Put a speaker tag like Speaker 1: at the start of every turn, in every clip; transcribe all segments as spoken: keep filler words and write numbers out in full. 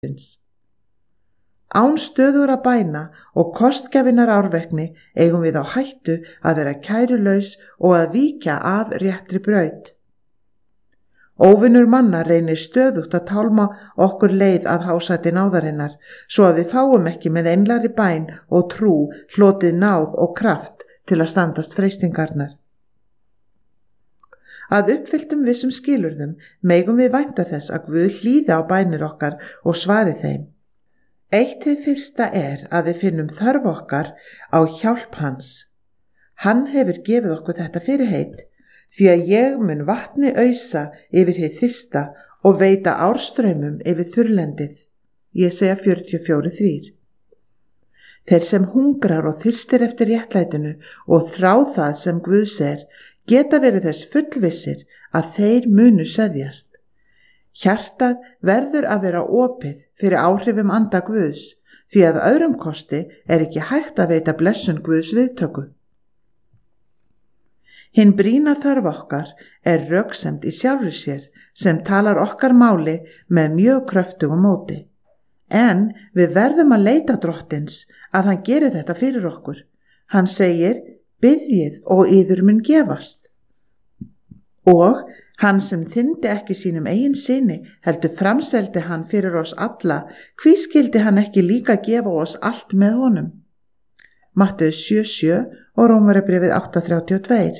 Speaker 1: Án stöðugra bæna og kostgjafinnar árvekni eigum við á hættu að vera kærulaus og að víkja af réttri braut. Óvinur manna reynir stöðugt að tálma okkur leið að hásæti náðarinnar, svo að við fáum ekki með einlægri bæn og trú hlotið náð og kraft til að standast freistingarnar. Að uppfylltum vissum skilyrðum megum við vænta þess að Guð hlýði á bænir okkar og svari þeim. Eitt hið fyrsta er að við finnum þörf okkar á hjálp hans. Hann hefur gefið okkur þetta fyrirheit, því að ég mun vatni ausa yfir hið þyrsta og veita árstraumum yfir þurrlendið. Jesæja fjörutíu og fjögur þrjú. Þeir sem hungrar og þyrstir eftir réttlætinu og þrá það sem Guðs er, geta verið þess fullvissir að þeir munu seðjast. Hjartað verður að vera opið fyrir áhrifum anda Guðs, því að öðrum kosti er ekki hægt að veita blessun Guðs viðtöku. Hinn brýna þörf okkar er röksemd í sjálfri sér sem talar okkar máli með mjög kröftugum móti. En við verðum að leita Drottins að hann geri þetta fyrir okkur. Hann segir, biðjið og yður mun gefast. Og hann sem þyndi ekki sínum eigin syni heldur framseldi hann fyrir oss alla, hví skildi hann ekki líka gefa oss allt með honum? Matteus sjö sjö og Rómarbréfið átta þrjátíu og tvö.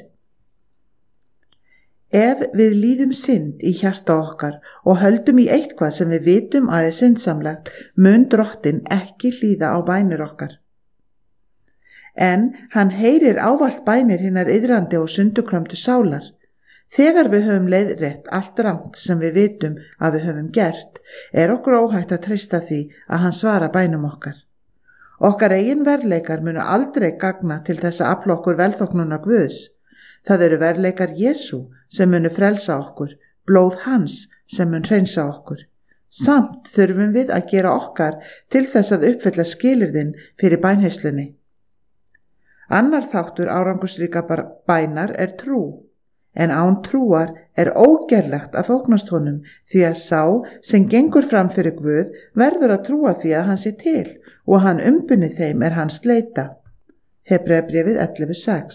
Speaker 1: Ef við líðum synd í hjarta okkar og höldum í eitthvað sem við vitum að er syndsamlegt, mun Drottinn ekki hlýða á bænir okkar. En hann heyrir ávallt bænir hinnar iðrandi og sundukrömdu sálar. Þegar við höfum leiðrétt allt rangt sem við vitum að við höfum gert, er okkur óhætt að treysta því að hann svara bænum okkar. Okkar eigin verðleikar munu aldrei gagna til þess að afla okkur velþóknunar Guðs. Það eru verðleikar Jesú sem munu frelsa okkur, blóð hans sem mun hreinsa okkur. Samt þurfum við að gera okkar til þess að uppfylla skilyrðin fyrir bænheyslunni. Annar þáttur árangursríka bænar er trú. En án trúar er ógerlegt að þóknast honum, því að sá sem gengur fram fyrir Guð verður að trúa því að hann sé til og hann umbuni þeim er hans leita. Hebreabréfið ellefu sex.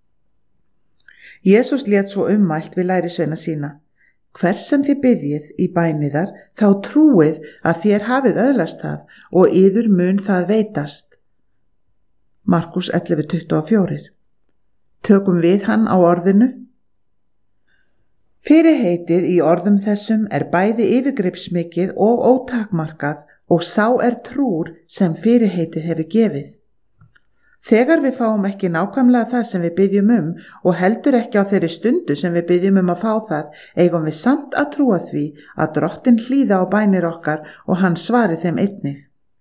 Speaker 1: Jesús lét svo ummælt við lærisveina sína. Hvers sem þið biðjið í bæniðar, þá trúið að þér hafið öðlast það og yður mun það veitast. Markús ellefu tuttugu og fjögur. Tökum við hann á orðinu? Fyrirheitið í orðum þessum er bæði yfirgripsmikið og ótakmarkað og sá er trúr sem fyrirheitið hefur gefið. Þegar við fáum ekki nákvæmlega það sem við biðjum um og heldur ekki á þeirri stundu sem við biðjum um að fá það, eigum við samt að trúa því að Drottinn hlýða á bænir okkar og hann svari þeim einnig.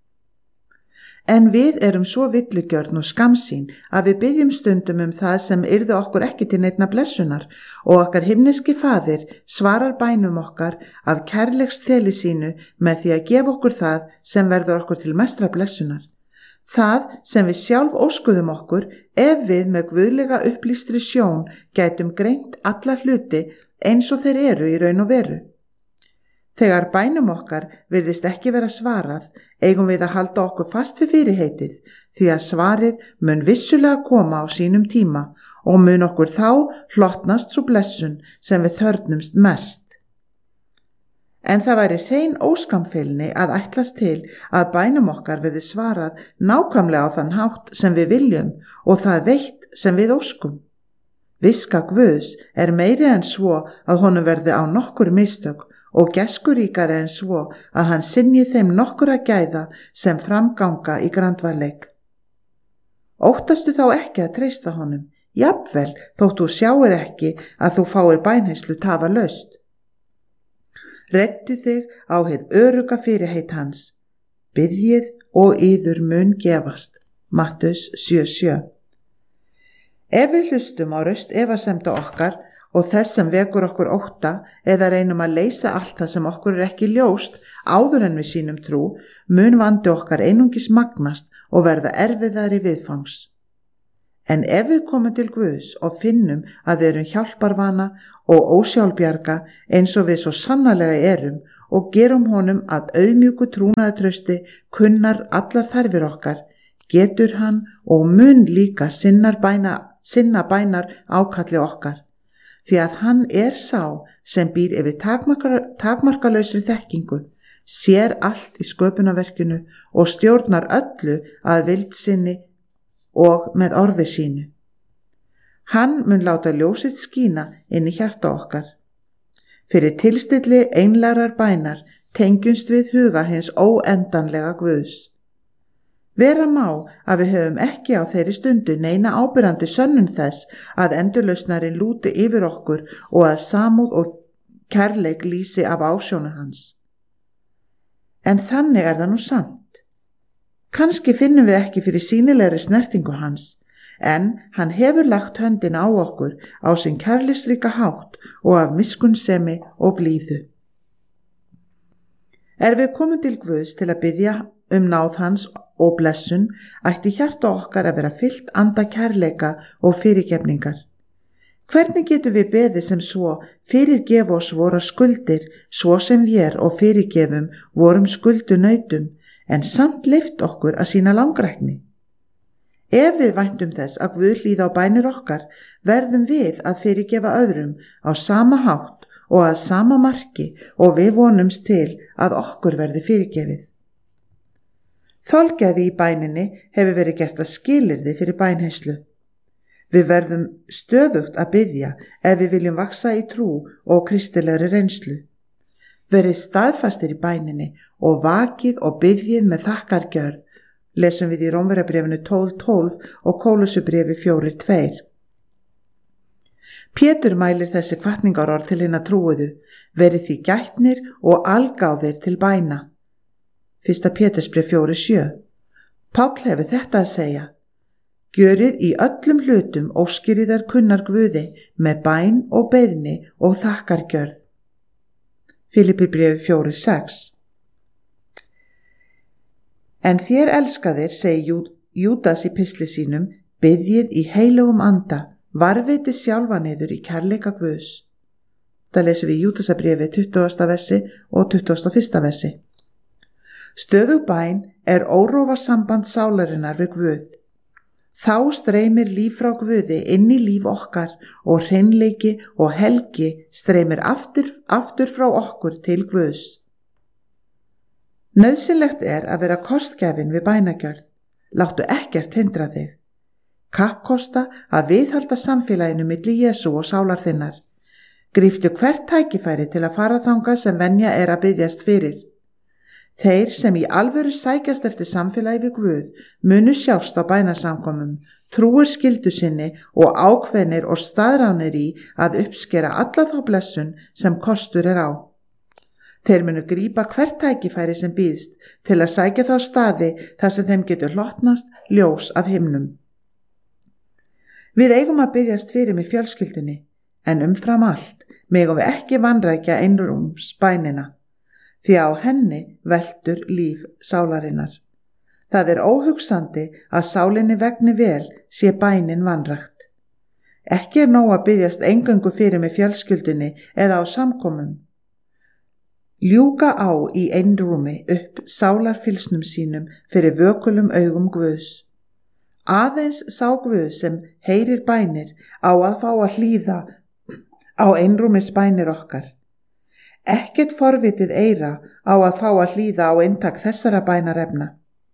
Speaker 1: En við erum svo villugjörn og skammsýn að við biðjum stundum um það sem yrði okkur ekki til neinna blessunar og okkar himneski faðir svarar bænum okkar af kærleiks þeli sínu með því að gefa okkur það sem verður okkur til mestra blessunar. Það sem við sjálf óskuðum okkur ef við með guðlega upplýstri sjón gætum greint alla hluti eins og þeir eru í raun og veru. Þegar bænum okkar virðist ekki vera svarað, eigum við að halda okkur fast við fyrirheitið, því að svarið mun vissulega koma á sínum tíma og mun okkur þá hlotnast svo blessun sem við þörfnumst mest. En það væri hrein óskamfeilni að ætlast til að bænum okkar verði svarað nákvæmlega á þann hátt sem við viljum og það veitt sem við óskum. Viska Guðs er meiri en svo að honum verði á nokkur mistök og geskuríkari en svo að hann sinni þeim nokkura gæða sem framganga í grandvarleik. Óttastu þá ekki að treysta honum, jafnvel þótt þú sjáir ekki að þú fáir bænheyslu tafarlaust. Reddu þig á hið öruga fyrirheit hans. Biðjið og yður mun gefast. Matteus sjö sjö. Ef við hlustum á röst efasemda okkar og þess sem vekur okkur ótta eða reynum að leysa allt það sem okkur er ekki ljóst áður en við sínum trú, mun vandi okkar einungis magnast og verða erfiðari viðfangs. En ef við komum til Guðs og finnum að við erum hjálparvana og ósjálfbjarga eins og við svo sannarlega erum og gerum honum að auðmjúku trúnaðartrausti kunnar allar þarfir okkar, getur hann og mun líka sinnar bæna, sinna bænar ákalli okkar, því að hann er sá sem býr yfir takmarka, takmarkalausri þekkingu, sér allt í sköpunarverkinu og stjórnar öllu að vild sinni og með orði sínu. Hann mun láta ljósið skína inn í hjarta okkar. Fyrir tilstilli einlærar bænar tengjumst við huga hins óendanlega Guðs. Vera má að við höfum ekki á þeirri stundu neina ábyrrandi sönnun þess að endurlausnarinn lúti yfir okkur og að samúð og kærleik lýsi af ásjónu hans. En þannig er það nú samt. Kannski finnum við ekki fyrir sýnilegri snertingu hans, en hann hefur lagt höndin á okkur á sinn kærleysríka hátt og af miskunnsemi og blíðu. Er við komum til Guðs til að biðja um náð hans og blessun, ætti hjarta okkar að vera fyllt anda kærleika og fyrirgefningar. Hvernig getum við beðið sem svo, fyrirgef oss vora skuldir, svo sem vér og fyrirgefum vorum skuldu nautum, en samt leyft okkur að sýna langrækni? Ef við væntum þess að Guð hlýði á bænir okkar, verðum við að fyrirgefa öðrum á sama hátt og að sama marki og við vonumst til að okkur verði fyrirgefið. Þolgæði í bæninni hefur verið gert að skilyrði fyrir bænheyslu. Við verðum stöðugt að biðja ef við viljum vaksa í trú og kristilegri reynslu. Verið staðfastir í bæninni og vakið og biðjið með þakkargjörð, lesum við í Rómverjabréfinu tólf tólf og Kólussubréfi fjórir tveir. Pétur mælir þessi hvatningarorð til hinna trúuðu, verið því gætnir og algáðir til bæna. Fyrsta Pétursbréf fjórir sjö. Páll hefur þetta að segja: gjörið í öllum hlutum óskir í þær kunnar Guði með bæn og beiðni og þakkargjörð. Filippibréfi fjórir sex. En þér elskaðir, segir Júdas í pistli sínum, biðjið í heilugum anda, varviti sjálfa niður í kærleika Guðs. Það lesum við í Júdasarbréfi tuttugasta versi og tuttugasta og fyrsta versi. Stöðug bæn er órófa samband sálarinnar við Guð. Þá streymir líf frá Guði inn í líf okkar og hreinleiki og helgi streymir aftur, aftur frá okkur til Guðs. Nauðsynlegt er að vera kostgæfin við bænagjörð. Láttu ekkert hindra þig. Kappkosta að viðhalda samfélaginu milli Jesú og sálar þinnar. Gríftu hvert tækifæri til að fara þangað sem venja er að biðjast fyrir. Þeir sem í alvöru sækjast eftir samfélagi við Guð munu sjást á bænasamkomum, trúir skyldu sinni og ákveðnir og staðránir í að uppskera alla þá blessun sem kostur er á. Þeir munu grípa hvert tækifæri sem býðst til að sækja þá staði þar sem þeim getur hlotnast ljós af himnum. Við eigum að biðjast fyrir með fjölskyldunni, en umfram allt megum við ekki vanrækja einrúmsbænina, því á henni veltur líf sálarinnar. Það er óhugsandi að sálinni vegni vel sé bænin vanrækt. Ekki er nóg að biðjast eingöngu fyrir með fjölskyldunni eða á samkomum. Ljúka á í einrúmi upp sálarfylsnum sínum fyrir vökulum augum Guðs. Aðeins sá Guð sem heyrir bænir á að fá að hlýða á einrúmis bænir okkar. Ekkert forvitið eyra á að fá að hlýða á inntak þessara bænarefna.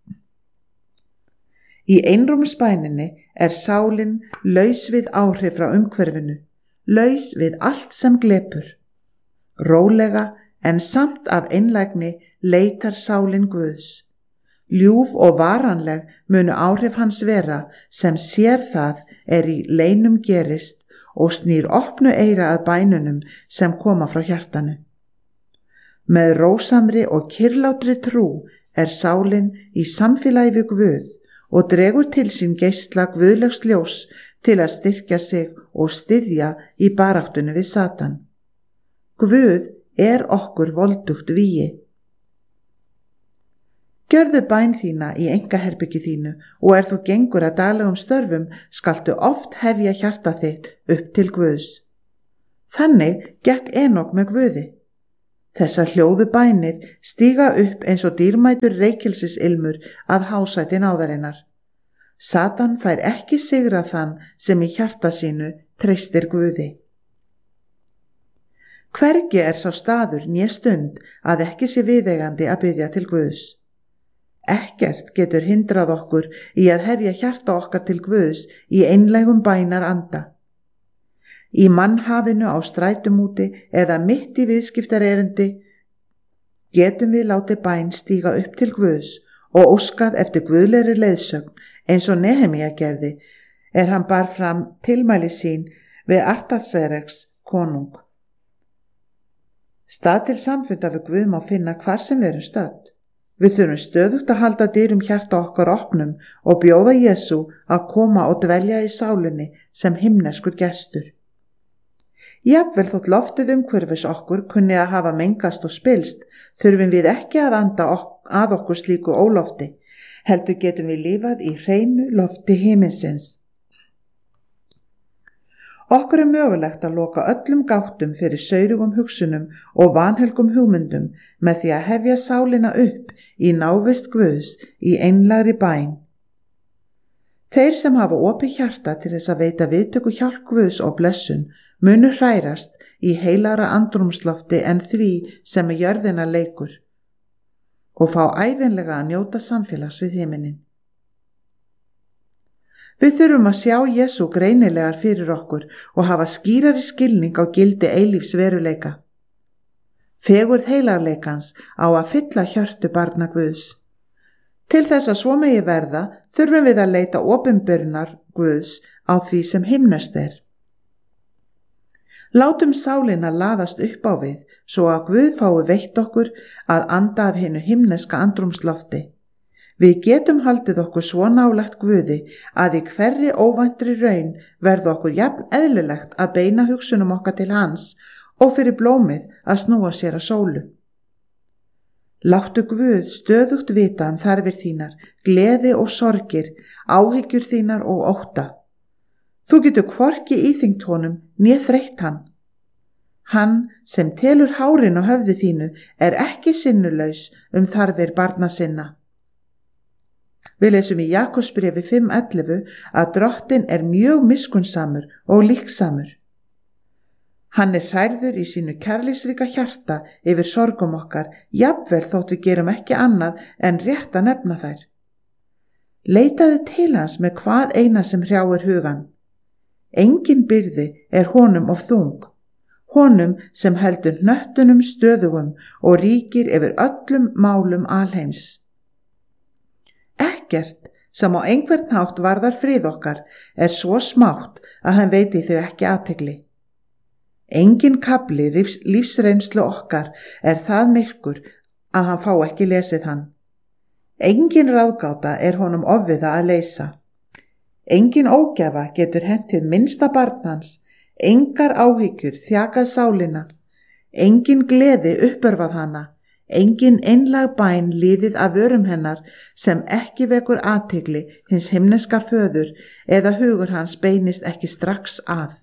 Speaker 1: Í einrúmsbæninni er sálin laus við áhrif frá umhverfinu, laus við allt sem glepur. Rólega en samt af einlægni leitar sálin Guðs. Ljúf og varanleg munu áhrif hans vera sem sér það er í leinum gerist og snýr opnu eyra að bænunum sem koma frá hjartanu. Með rósamri og kyrrlátri trú er sálin í samfélagi við Guð og dregur til sín geisla guðlegs ljós til að styrkja sig og styðja í baráttunni við Satan. Guð er okkur voldugt vígi. Gjörðu bæn þína í einkaherbyggi þínu og er þú gengur að daglegum störfum skaltu oft hefja hjarta þitt upp til Guðs. Þannig gekk Enok með Guði. Þessar hljóðu bænir stíga upp eins og dýrmætur reykjelsisilmur að hásæti náðarinnar. Satan fær ekki sigra þann sem í hjarta sínu treystir Guði. Hvergi er sá staður né stund að ekki sé viðeigandi að biðja til Guðs. Ekkert getur hindrað okkur í að hefja hjarta okkar til Guðs í einlægum bænar anda. Í mannhafinu á strætum úti eða mitt í viðskiptarerendi getum við látið bæn stíga upp til Guðs og óskað eftir guðlegri leiðsögn eins og Nehemía gerði er hann bar fram tilmæli sín við Artaxerxes konung. Stað til samfunda við Guð má finna hvar sem við erum stödd. Við þurfum stöðugt að halda dyrum hjarta okkar opnum og bjóða Jesú að koma og dvelja í sálinni sem himneskur gestur. Jafnvel þótt loftið umhverfis okkur kunni að hafa mengast og spilst, þurfum við ekki að anda ok- að okkur slíku ólofti, heldur getum við lifað í hreinu lofti himinsins. Okkur er mögulegt að loka öllum gáttum fyrir saurugum hugsunum og vanhelgum hugmyndum með því að hefja sálina upp í návist Guðs í einlægri bæn. Þeir sem hafa opið hjarta til þess að veita viðtöku hjálp Guðs og blessun munu hrærast í heilara andrúmslofti en því sem er jörðina leikur og fá ævinlega að njóta samfélags við himinin. Við þurfum að sjá Jesú greinilegar fyrir okkur og hafa skýrari skilning á gildi eilífs veruleika. Fegurð heilarleikans á að fylla hjörtu barna Guðs. Til þess að svo megi verða þurfum við að leita opinberunar Guðs á því sem himneskt er. Látum sálina laðast upp á við svo að Guð fái veitt okkur að anda af hinu himneska andrúmslofti. Við getum haldið okkur svo nálægt Guði að í hverri óvæntri raun verði okkur jafn eðlilegt að beina hugsunum okkar til hans og fyrir blómið að snúa sér að sólu. Láttu Guð stöðugt vita um þarfir þínar, gleði og sorgir, áhyggjur þínar og ótta. Þú getur hvorki íþyngt honum né þreytt hann. Hann sem telur hárin á höfði þínu er ekki sinnulaus um þarfir barna sinna. Við lesum í Jakobsbréfi fimm ellefu að Drottinn er mjög miskunnsamur og líksamur. Hann er hrærður í sínu kærleiksríka hjarta yfir sorgum okkar, jafnvel þótt við gerum ekki annað en rétt að nefna þær. Leitaðu til hans með hvað eina sem hrjáir hugan. Engin byrði er honum of þung, honum sem heldur hnöttunum stöðugum og ríkir yfir öllum málum alheims. Ekkert sem á einhvern hátt varðar frið okkar er svo smátt að hann veiti þau ekki athygli. Engin kafli lífs, lífsreynslu okkar er það myrkur að hann fá ekki lesið hann. Engin ráðgáta er honum ofviða að leysa. Engin ógæfa getur hentið minnsta barn hans, engar áhyggjur þjakað sálina, engin gleði uppörvað hana, engin einlæg bæn liðið af vörum hennar sem ekki vekur athygli hins himneska föður eða hugur hans beinist ekki strax að.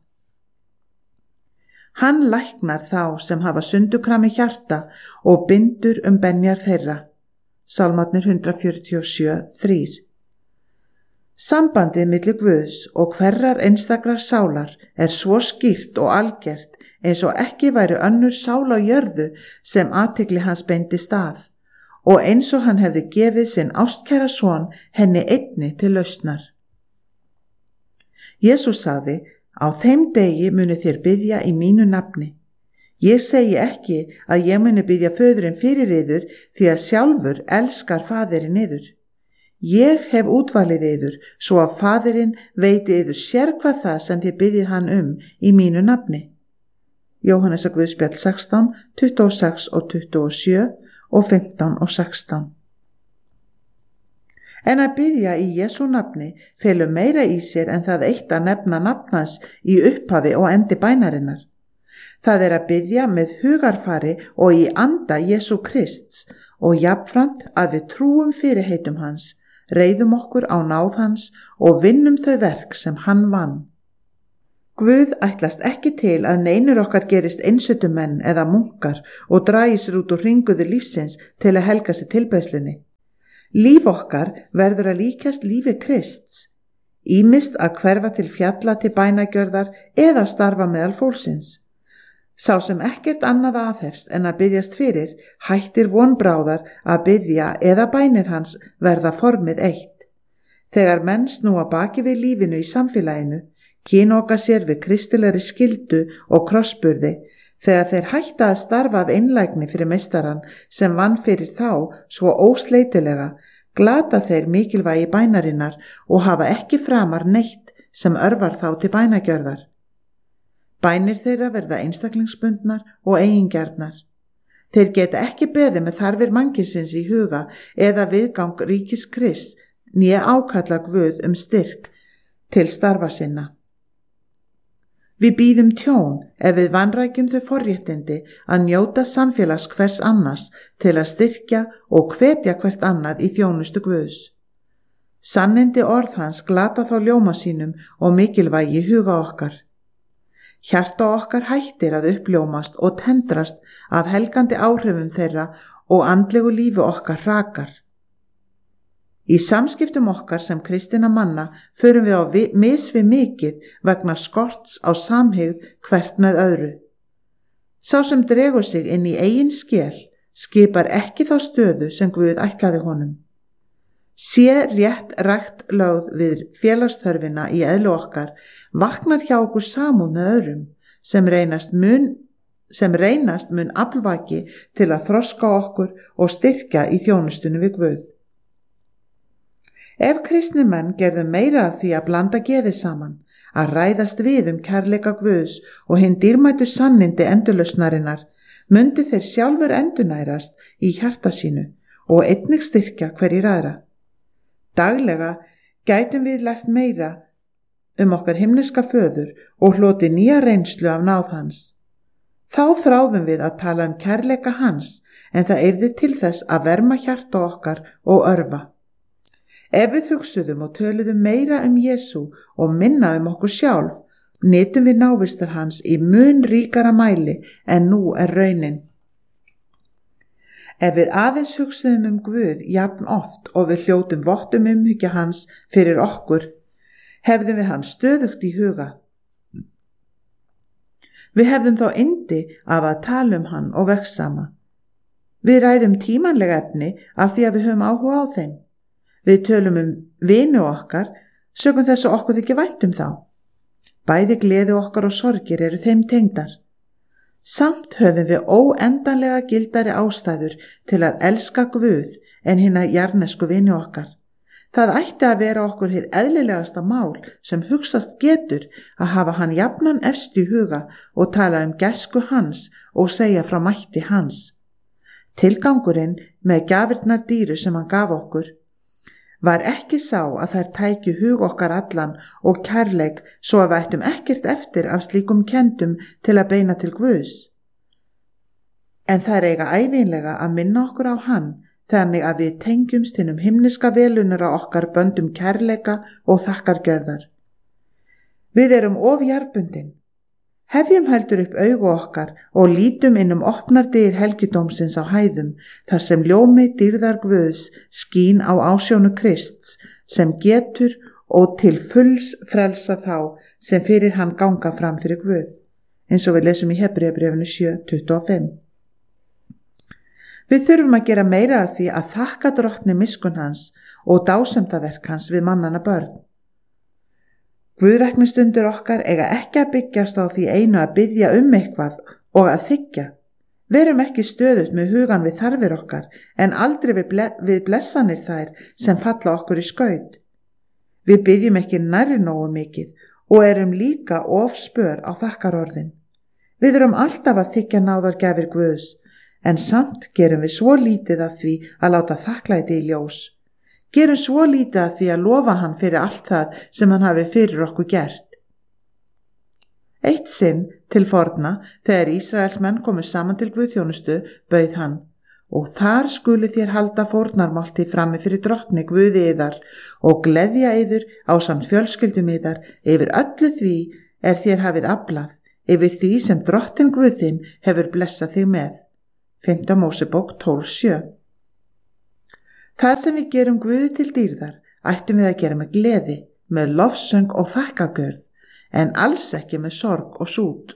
Speaker 1: Hann læknar þá sem hafa sundukram í hjarta og bindur um benjar þeirra. Sálmarnir hundrað fjörutíu og sjö þrjú. Sambandið milli Guðs og hverrar einstakrar sálar er svo skýrt og algert eins og ekki væri önnur sál á jörðu sem athygli hans beindist að og eins og hann hefði gefið sinn ástkæra son henni einni til lausnar. Jesús sagði: Á þeim degi munu þér biðja í mínu nafni. Ég segi ekki að ég muni biðja föðurinn fyrir yður því að sjálfur elskar faðirinn yður. Ég hef útvalið yður svo að faðirinn veiti yður sérhvað það sem þið biðjið hann um í mínu nafni. Jóhannesar Guðspjall sextán, tuttugu og sex og tuttugu og sjö og fimmtán og sextán. En að biðja í Jesú nafni felur meira í sér en það eitt að nefna nafn hans í upphafi og endi bænarinnar. Það er að biðja með hugarfari og í anda Jesú Krists og jafnframt að við trúum fyrirheitum hans, reiðum okkur á náð hans og vinnum þau verk sem hann vann. Guð ætlast ekki til að neinur okkar gerist einsetumenn eða munkar og dragi sér út úr hringuðu lífsins til að helga sér tilbeiðslunni. Líf okkar verður að líkjast lífi Krists, ýmist að hverfa til fjalla til bænagjörðar eða starfa meðal fólksins. Sá sem ekkert annað aðhefst en að biðjast fyrir, hættir vonbráðar að biðja eða bænir hans verða formið eitt. Þegar menn snúa baki við lífinu í samfélaginu, kynoka sér við kristilegri skyldu og krossburði, þegar þeir hætta að starfa af einlægni fyrir meistarann sem vann fyrir þá svo ósleitilega, glata þeir mikilvægi bænarinnar og hafa ekki framar neitt sem örvar þá til bænagjörðar. Bænir þeirra verða einstaklingsbundnar og eigingjarnar. Þeir geta ekki beðið með þarfir mannkisins í huga eða viðgang ríkis Krists né ákalla Guð um styrk til starfa sinna. Við bíðum tjón ef við vanrækjum þau forréttindi að njóta samfélags hvers annars til að styrkja og hvetja hvert annað í þjónustu Guðs. Sannindi orð hans glata þá ljóma sínum og mikilvægi huga okkar. Hjarta okkar hættir að uppljómast og tendrast af helgandi áhrifum þeirra og andlegu lífi okkar hrakar. Í samskiptum okkar sem kristinna manna förum við á misvi mikið vegna skorts á samhygð hvert með öðru. Sá sem dregur sig inn í eigin skel skipar ekki þá stöðu sem Guð ætlaði honum. Sé rétt rækt lögð við félagsþörfina í eðlu okkar, vaknar hjá okkur samúð með öðrum sem reynast mun, sem reynast mun aflvaki til að þroska okkur og styrkja í þjónustunni við Guð. Ef kristni menn gerðu meira af því að blanda geði saman, að ræðast við um kærleika Guðs og hinn dýrmætu sannindi endurlausnarinnar, mundi þeir sjálfur endurnærast í hjarta sínu og einnig styrkja hverjir aðra. Daglega gætum við lært meira um okkar himneska föður og hloti nýja reynslu af náð hans. Þá þráðum við að tala um kærleika hans, en það yrði til þess að verma hjarta okkar og örva. Ef við hugsuðum og töluðum meira um Jesú og minna um okkur sjálf, nytum við návistar hans í mun ríkara mæli en nú er raunin. Ef við aðeins hugsuðum um Guð jafn oft og við hljótum vottum umhyggja hans fyrir okkur, hefðum við hann stöðugt í huga. Við hefðum þá yndi af að tala um hann og vegsama. Við ræðum tímanlega efni af því að við höfum áhuga á þeim. Við tölum um vini okkar, sögum þess að okkur þykir vænt um þá. Bæði gleði okkar og sorgir eru þeim tengdar. Samt höfum við óendanlega gildari ástæður til að elska Guð en hina jarnesku vini okkar. Það ætti að vera okkur hið eðlilegasta mál sem hugsast getur að hafa hann jafnan efst í huga og tala um gæsku hans og segja frá mætti hans. Tilgangurinn með gjafirnar dýru sem hann gaf okkur var ekki sá að þær tækju hug okkar allan og kærleik svo að við ættum ekkert eftir af slíkum kendum til að beina til Guðs. En þær eiga ævinlega að minna okkur á hann, þannig að við tengjumst hinnum himneska velunara okkar böndum kærleika og þakkargjörðar. Við erum of jarðbundin. Hefjum heldur upp augu okkar og lítum inn um opnar dyr helgidómsins á hæðum, þar sem ljómi dýrðar Guðs skín á ásjónu Krists, sem getur og til fulls frelsa þá sem fyrir hann ganga fram fyrir Guð, eins og við lesum í Hebreabréfinu sjö tuttugu og fimm. Við þurfum að gera meira af því að þakka drottni miskunn hans og dásemdaverk hans við mannanna börn. Guðræknistundur okkar eiga ekki að byggjast á því einu að biðja um eitthvað og að þiggja. Verum ekki stöðugt með hugan við þarfir okkar, en aldrei við, ble við blessanir þær sem falla okkur í skaut. Við biðjum ekki nærri nógu mikið og erum líka of spör á þakkarorðin. Við erum alltaf að þiggja náðargjafir Guðs, en samt gerum við svo lítið af því að láta þakklæti í ljós. Gerum svo lítið að því að lofa hann fyrir allt það sem hann hafi fyrir okkur gert. Eitt sinn til forna, þegar Ísraelsmenn komu saman til Guðþjónustu, bauð hann: og þar skuli þér halda fórnarmáltíð frammi fyrir drottni Guði yðar og gleðja yður ásamt fjölskyldum yðar yfir öllu því er þér hafið aflað yfir því sem Drottinn Guð þinn hefur blessað þig með. fimmta Mósebók tólf sjö. Það sem við gerum Guði til dýrðar ættum við að gera með gleði, með lofsöng og þakkagjörð, en alls ekki með sorg og sút.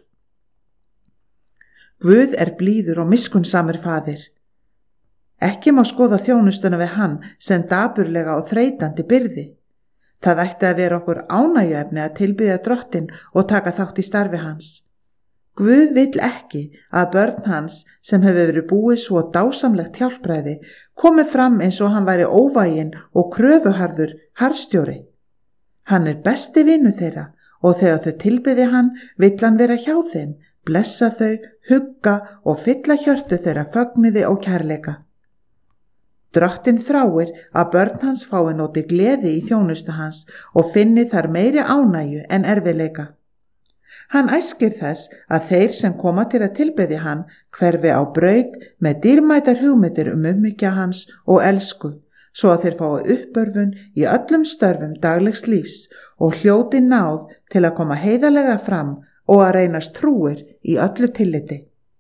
Speaker 1: Guð er blíður og miskunnsamur faðir. Ekki má skoða þjónustuna við hann sem dapurlega og þreytandi byrði. Það ætti að vera okkur ánægjuefni að tilbiðja Drottinn og taka þátt í starfi hans. Guð vill ekki að börn hans sem hefur verið búið svo dásamlegt hjálpræði komi fram eins og hann væri óvæginn og kröfuharður harðstjóri. Hann er besti vinur þeirra og þegar þau tilbiðja hann vill hann vera hjá þeim, blessa þau, hugga og fylla hjörtu þeirra fögnuði og kærleika. Drottinn þráir að börn hans fái noti gleði í þjónustu hans og finni þar meiri ánægju en erfiðleika. Hann æskir þess að þeir sem koma til að tilbiðja hann hverfi á braut með dýrmætar hugmyndir um umhyggja hans og elsku, svo að þeir fái uppörfun í öllum störfum daglegs lífs og hljóti náð til að koma heiðarlega fram og að reynast trúir í öllu tilliti.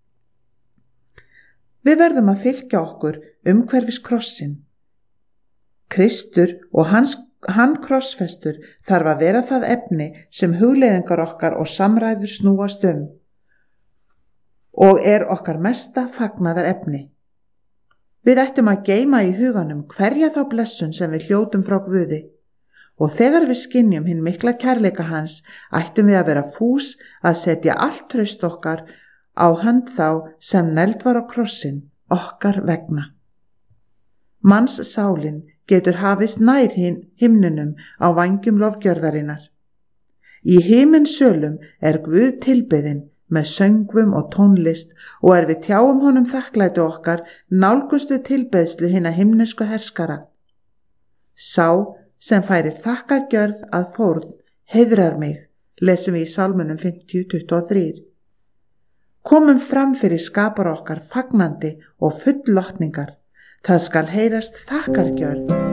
Speaker 1: Við verðum að fylgja okkur umhverfis krossin. Kristur og hans, hann krossfestur þarf að vera það efni sem hugleiðingar okkar og samræður snúast um og er okkar mesta fagnaðar efni. Við ættum að geyma í huganum hverja þá blessun sem við hljótum frá Guði og þegar við skynjum hinn mikla kærleika hans ættum við að vera fús að setja allt traust okkar á hönd þá sem negld var á krossin okkar vegna. Manns sálin getur hafist nær himnunum á vængjum lofgjörðarinnar. Í himinsölum er Guð tilbeðinn með söngvum og tónlist og er við tjáum honum þakklæti okkar nálgustu tilbeðslu hinna himnesku herskara. Sá sem færir þakkargjörð að fórn heiðrar mig, lesum við í Sálmunum fimmtíu tuttugu og þrjú. Komum fram fyrir skapar okkar fagnandi og full lotningar. Það skal heyrast þakkargjörð